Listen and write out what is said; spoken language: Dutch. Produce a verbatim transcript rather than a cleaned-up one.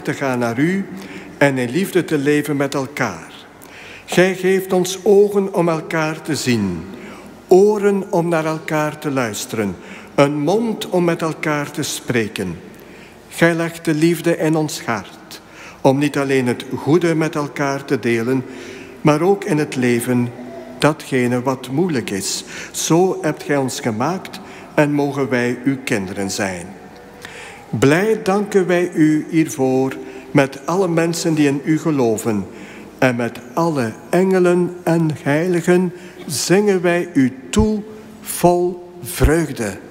weg te gaan naar u en in liefde te leven met elkaar. Gij geeft ons ogen om elkaar te zien, oren om naar elkaar te luisteren, een mond om met elkaar te spreken. Gij legt de liefde in ons hart, om niet alleen het goede met elkaar te delen, maar ook in het leven datgene wat moeilijk is. Zo hebt gij ons gemaakt en mogen wij uw kinderen zijn. Blij danken wij u hiervoor met alle mensen die in u geloven. En met alle engelen en heiligen zingen wij u toe vol vreugde.